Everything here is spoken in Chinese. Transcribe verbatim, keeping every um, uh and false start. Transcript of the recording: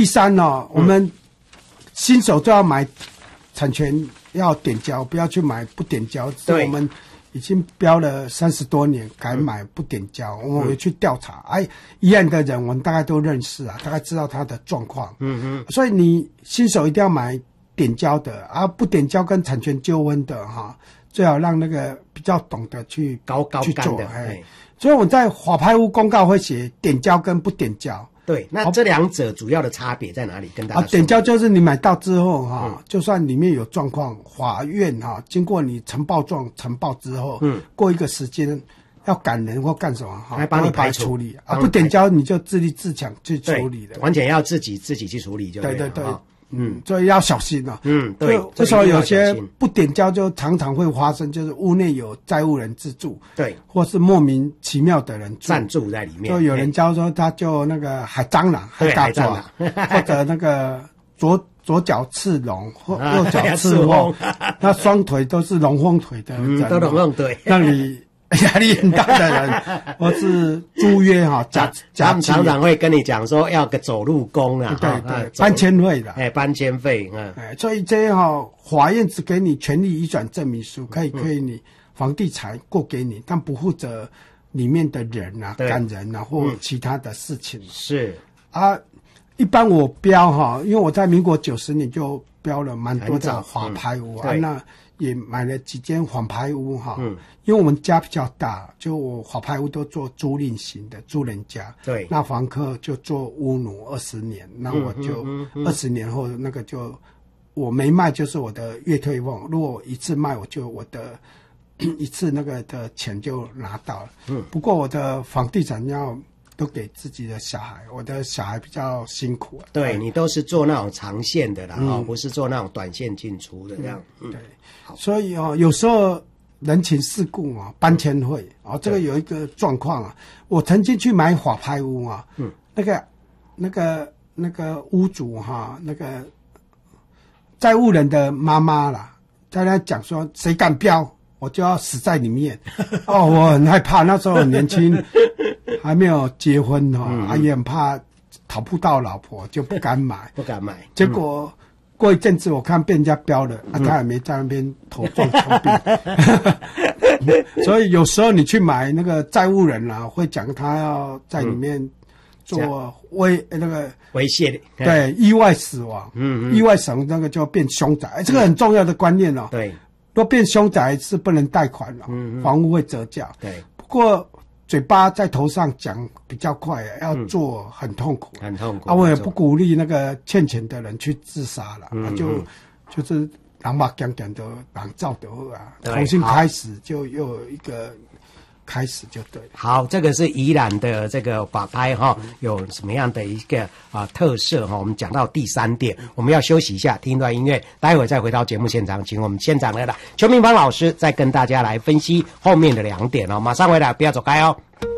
三呢、哦，我们新手就要买产权要点胶，不要去买不点胶。 对， 我们已经标了三十多年，改买不点胶。嗯、我们去调查，哎，医院的人我们大概都认识啊，大概知道他的状况。嗯嗯。所以你新手一定要买点胶的啊，不点胶跟产权纠纷的哈，最好让那个比较懂得去高高去做。 哎， 所以我在法拍屋公告会写点胶跟不点胶。 对，那这两者主要的差别在哪里？跟大家说。 啊，点胶就是你买到之后哈、嗯，就算里面有状况，法院哈经过你呈报状呈报之后，嗯，过一个时间要赶人或干什么哈， 来帮你排除处理啊，不点胶你就自立自强去处理的， 完全要自己自己去处理就对对对对。 哦嗯，所以要小心啊。 嗯，对。 为什么有些不点胶就常常会发生？就是屋内有债务人自住， 对， 或是莫名其妙的人住暂住在里面。 就有人教说他就那个海蟑螂、海大抓，或者那个左左脚刺龙，或右脚刺凤，那双腿都是龙凤腿的人， 嗯，都龙凤腿， 让你压力很大的人，或是租约哈，假假期常常会跟你讲说要个走路工啊， 对对，搬迁费的， 哎，搬迁费，嗯， 哎，所以这些哈，法院只给你权利移转证明书，可以可以你房地产过给你，但不负责里面的人啊、干人啊或其他的事情。 是啊，一般我标哈，因为我在民国九十年就标了蛮多的法拍屋啊，那也买了几间法拍屋哈。嗯。因为我们家比较大，就我法拍屋都做租赁型的，租人家。 对。 那房客就做屋奴二十年，那我就二十年后那个就我没卖，就是我的月退俸。如果一次卖，我就我的一次那个的钱就拿到了。嗯。不过我的房地产要都给自己的小孩，我的小孩比较辛苦、啊。 对，你都是做那种长线的啦，嗯、哦，不是做那种短线进出的这样。 嗯、对。所以哦，有时候。人情世故啊，搬迁费啊，这个有一个状况啊。我曾经去买法拍屋啊，嗯，那个、那个、那个屋主哈、啊，那个债务人的妈妈啦，在那讲说，谁敢标，我就要死在里面。哦，我很害怕，那时候很年轻，还没有结婚哈、哦，嗯嗯也很怕讨不到老婆，就不敢买， 不敢买。 结果。嗯过一阵子，我看被人家标了，啊，他也没在那边头撞枪毙。所以有时候你去买那个债务人啊，会讲他要在里面做危、嗯、那个猥亵， 对，意外死亡，嗯嗯，意外死亡那个就变凶宅，欸、这个很重要的观念哦。 对， 若变凶宅是不能贷款了、哦，嗯嗯，房屋会折价。 对， 不过。嘴巴在头上讲比较快，要做很痛苦， 嗯、很痛苦。 啊，我也不鼓励那个欠钱的人去自杀了，嗯啊、就就是人把讲讲的人照得啊，重新开始就又有一个开始就对了。 好，这个是宜兰的这个法拍哈，有什么样的一个啊特色哈？我们讲到第三点，我们要休息一下，听一段音乐，待会再回到节目现场，请我们现场来的邱明芳老师再跟大家来分析后面的两点哦。马上回来，不要走开哦。